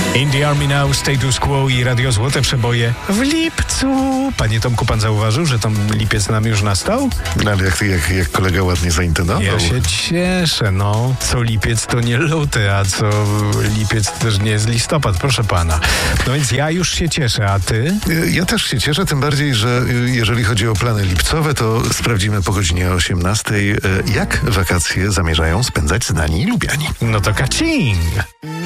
In the Army Now, Status Quo i Radio Złote Przeboje w lipcu. Panie Tomku, pan zauważył, że tam lipiec nam już nastał? No ale jak kolega ładnie zaintonował. Ja się cieszę, no. Co lipiec to nie luty, a co lipiec też nie jest listopad, proszę pana. No więc ja już się cieszę, a ty? Ja też się cieszę, tym bardziej, że jeżeli chodzi o plany lipcowe, to sprawdzimy po godzinie 18, jak wakacje zamierzają spędzać znani lubiani. No to kacing!